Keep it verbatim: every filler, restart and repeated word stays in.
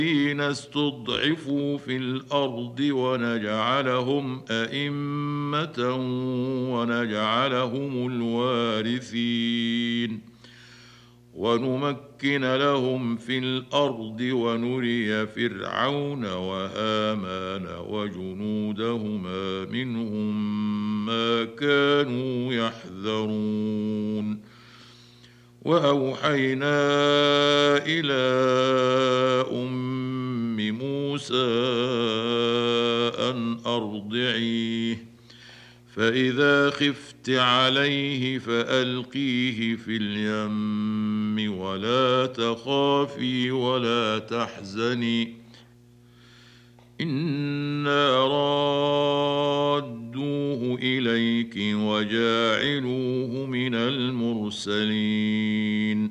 الذين استضعفوا في الأرض ونجعلهم أئمة ونجعلهم الوارثين ونمكن لهم في الأرض ونري فرعون وهامان وجنودهما منهم ما كانوا يحذرون وأوحينا إلى أم موسى أن أرضعيه فإذا خفت عليه فألقيه في اليم ولا تخافي ولا تحزني إنا رادوه إليك وجاعلوه من المرسلين